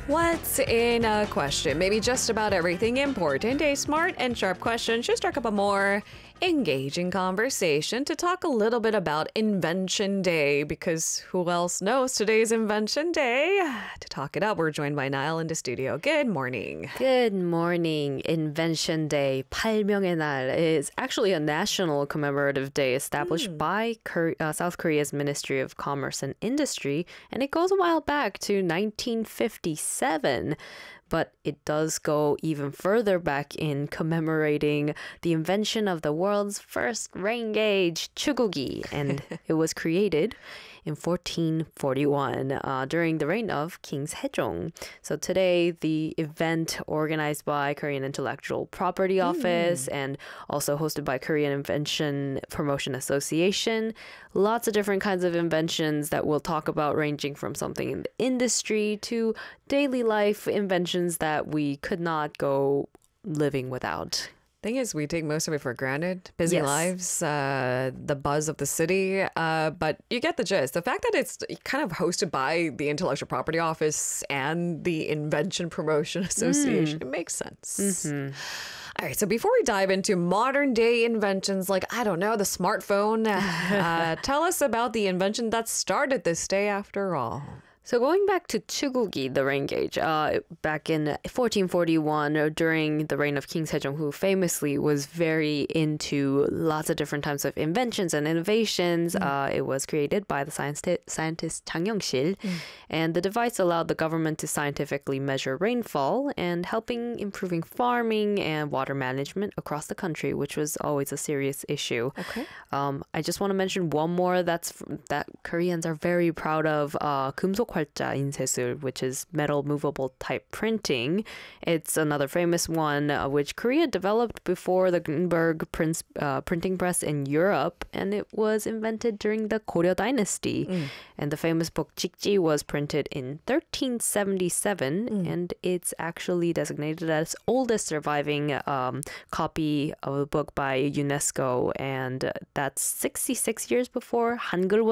What's in a question? Maybe just about everything important. A smart and sharp question should strike up a more engaging conversation to talk a little bit about Invention Day, because who else knows today's Invention Day? To talk it up, we're joined by Niall in the studio. Good morning. Good morning. Invention Day, 발명의 날, is actually a national commemorative day established by South Korea's Ministry of Commerce and Industry, and it goes a while back to 1957. But it does go even further back in commemorating the invention of the world's first rain gauge, chugugi, and it was created in 1441 during the reign of King Sejong. So today, the event organized by Korean Intellectual Property Office and also hosted by Korean Invention Promotion Association. Lots of different kinds of inventions that we'll talk about, ranging from something in the industry to daily life inventions that we could not go living without. Thing is, we take most of it for granted. Busy Yes. lives, the buzz of the city. But you get the gist. The fact that it's kind of hosted by the Intellectual Property Office and the Invention Promotion Association, it makes sense. All right, so before we dive into modern day inventions like, I don't know, the smartphone, tell us about the invention that started this day after all. So going back to chugugi, the rain gauge, back in 1441, during the reign of King Sejong, who famously was very into lots of different types of inventions and innovations, it was created by the scientist Chang Yong-sil, and the device allowed the government to scientifically measure rainfall and helping improving farming and water management across the country, which was always a serious issue. Okay. I just want to mention one more that Koreans are very proud of, 금속활자 인쇄술, which is metal movable type printing. It's another famous one, which Korea developed before the Gutenberg printing press in Europe, and it was invented during the Goryeo dynasty. And the famous book Jikji was printed in 1377, and it's actually designated as oldest surviving copy of a book by UNESCO, and that's 66 years before Hangul was